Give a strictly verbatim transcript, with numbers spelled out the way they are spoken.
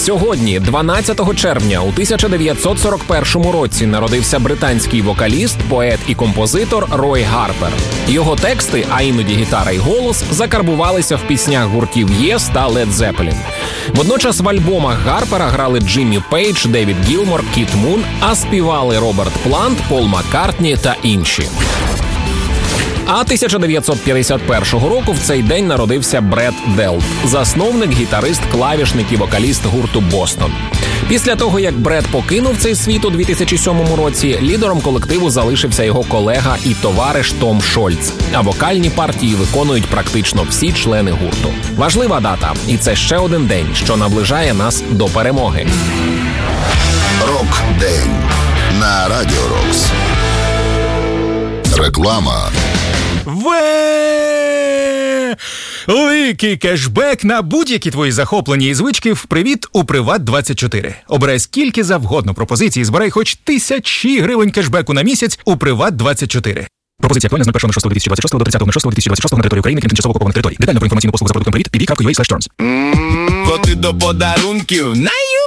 Сьогодні, дванадцятого червня у тисяча дев'ятсот сорок першому році, народився британський вокаліст, поет і композитор Рой Гарпер. Його тексти, а іноді гітара і голос, закарбувалися в піснях гуртів Yes та Led Zeppelin. Водночас в альбомах Гарпера грали Джиммі Пейдж, Девід Гілмор, Кіт Мун, а співали Роберт Плант, Пол Маккартні та інші. А тисяча дев'ятсот п'ятдесят першого року в цей день народився Бред Делп, засновник, гітарист, клавішник і вокаліст гурту «Бостон». Після того, як Бред покинув цей світ у дві тисячі сьомому році, лідером колективу залишився його колега і товариш Том Шольц, а вокальні партії виконують практично всі члени гурту. Важлива дата, і це ще один день, що наближає нас до перемоги. Рок-день на Радіо Рокс. Реклама. Великий кешбек на будь-які твої захоплення і звички в «Привіт» у Приват двадцять чотири. Обирай скільки завгодно пропозицій і збирай хоч тисячі гривень кешбеку на місяць у Приват двадцять чотири. Пропозиція актуальна з першого шостого дві тисячі двадцять шостого до тридцятого шостого дві тисячі двадцять шостого на території України, крім тимчасово окупованих територій. Детально про інформаційну послугу за продуктом «Привіт» пі ві крапка ю а слеш термс. Коти до подарунків на